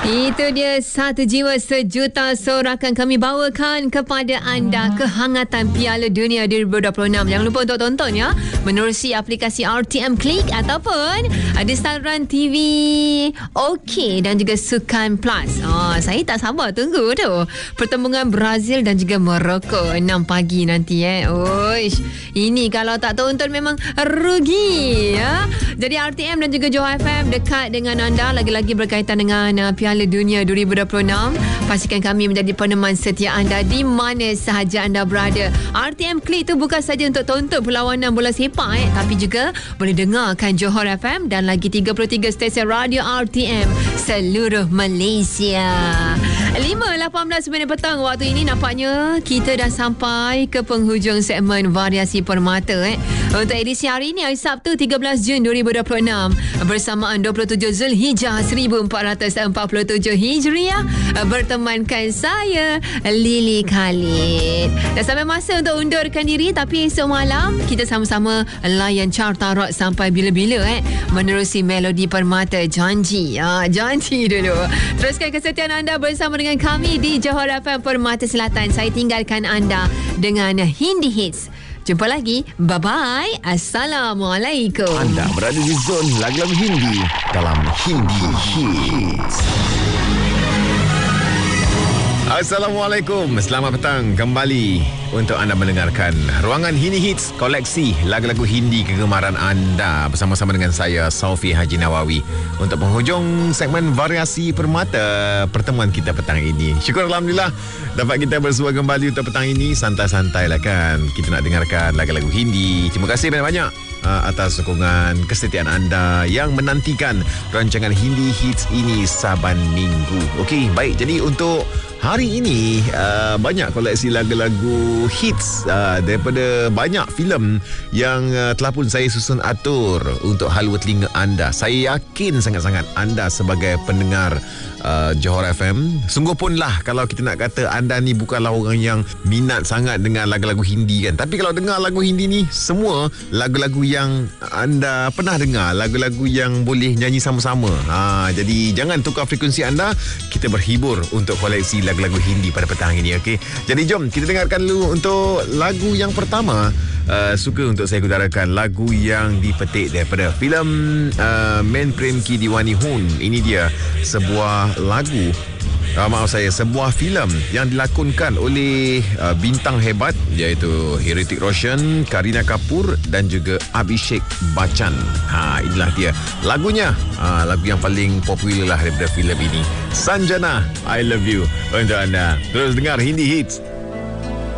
Itu dia Satu Jiwa Sejuta Sorakan. Kami bawakan kepada anda kehangatan Piala Dunia 2026. Jangan lupa untuk tonton ya, menerusi aplikasi RTM Click ataupun di saluran TV OK dan juga Sukan Plus. Saya tak sabar tunggu tu pertembungan Brazil dan juga Morocco 6 pagi nanti Oish, ini kalau tak tonton memang rugi ya. Jadi RTM dan juga Johor FM dekat dengan anda, lagi-lagi berkaitan dengan Piala Dunia 2026. Pastikan kami menjadi peneman setia anda di mana sahaja anda berada. RTM Click tu bukan saja untuk tonton perlawanan bola sepak tapi juga boleh dengarkan Johor FM dan lagi 33 stesen radio RTM seluruh Malaysia. 5.18 minit petang waktu ini, nampaknya kita dah sampai ke penghujung segmen Variasi Permata untuk edisi hari ini, hari Sabtu 13 Jun 2026, bersamaan 27 Zulhijjah 1447 Hijriah. Bertemankan saya Lily Khalid. Dah sampai masa untuk undurkan diri, tapi esok malam kita sama-sama layan Carta Rock sampai bila-bila menerusi melodi Permata. Janji janji dulu. Teruskan kesetiaan anda bersama dengan kami di Johor FM Permata Selatan. Saya tinggalkan anda dengan Hindi Hits. Jumpa lagi. Bye-bye. Assalamualaikum. Anda berada di zon lagu-lagu Hindi dalam Hindi Hits. Assalamualaikum. Selamat petang kembali untuk anda mendengarkan Ruangan Hindi Hits, koleksi lagu-lagu Hindi kegemaran anda, bersama-sama dengan saya Saufi Haji Nawawi untuk penghujung segmen Variasi Permata pertemuan kita petang ini. Syukur Alhamdulillah dapat kita bersua kembali untuk petang ini. Santai-santai lah kan kita nak dengarkan lagu-lagu Hindi. Terima kasih banyak-banyak atas sokongan kesetiaan anda yang menantikan rancangan Hindi Hits ini saban minggu. Okey, baik. Jadi untuk hari ini banyak koleksi lagu-lagu hits daripada banyak filem yang telah pun saya susun atur untuk halwa telinga anda. Saya yakin sangat-sangat anda sebagai pendengar Johor FM, sungguh pun lah kalau kita nak kata anda ni bukanlah orang yang minat sangat dengan lagu-lagu Hindi kan, tapi kalau dengar lagu Hindi ni, semua lagu-lagu yang anda pernah dengar, lagu-lagu yang boleh nyanyi sama-sama. Jadi jangan tukar frekuensi anda, kita berhibur untuk koleksi lagu-lagu Hindi pada petang ini. Okay? Jadi jom kita dengarkan dulu untuk lagu yang pertama. Suka untuk saya utarakan lagu yang dipetik daripada filem Main Prem Ki Diwani Hun. Ini dia sebuah lagu, sebuah filem yang dilakonkan oleh bintang hebat iaitu Hrithik Roshan, Kareena Kapoor dan juga Abhishek Bachchan. Inilah dia lagunya, lagu yang paling popular lah daripada filem ini. Sanjana, I Love You untuk anda. Terus dengar Hindi Hits.